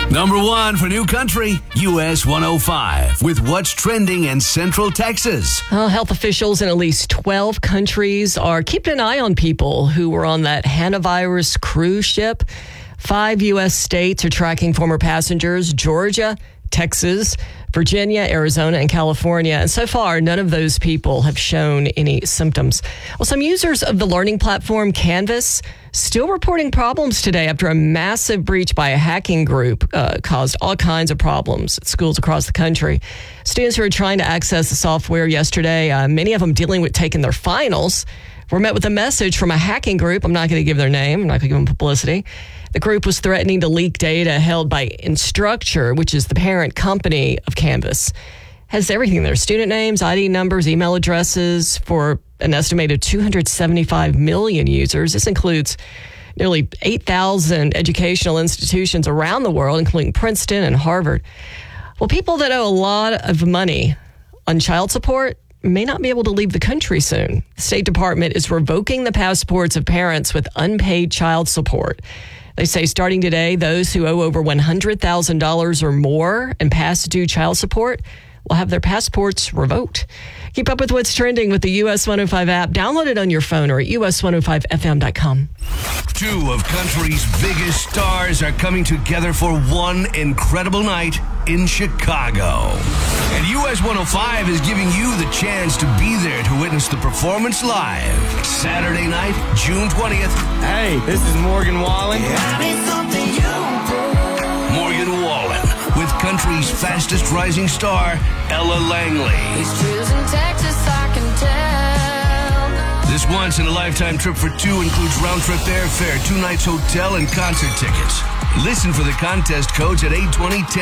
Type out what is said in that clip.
Number 1 for New Country, US 105, with what's trending in Central Texas. Well, health officials in at least 12 countries are keeping an eye on people who were on that hantavirus cruise ship. 5 U.S. states are tracking former passengers: Georgia, Texas, Virginia, Arizona, and California. And so far, none of those people have shown any symptoms. Well, some users of the learning platform Canvas still reporting problems today after a massive breach by a hacking group caused all kinds of problems at schools across the country. Students who were trying to access the software yesterday, many of them dealing with taking their finals, were met with a message from a hacking group. I'm not going to give their name. I'm not going to give them publicity. The group was threatening to leak data held by Instructure, which is the parent company of Canvas. Has everything there: student names, ID numbers, email addresses for an estimated 275 million users. This includes nearly 8,000 educational institutions around the world, including Princeton and Harvard. Well, people that owe a lot of money on child support may not be able to leave the country soon. The State Department is revoking the passports of parents with unpaid child support. They say starting today, those who owe over $100,000 or more in past due child support will have their passports revoked. Keep up with what's trending with the US 105 app. Download it on your phone or at us105fm.com. 2 of country's biggest stars are coming together for one incredible night in Chicago. And US 105 is giving you the chance to be there to witness the performance live. Saturday night, June 20th. Hey, this is Morgan Wallen. Morgan Wallen with country's fastest rising star, Ella Langley. This once-in-a-lifetime trip for 2 includes round-trip airfare, 2 nights hotel, and concert tickets. Listen for the contest codes at 8:20,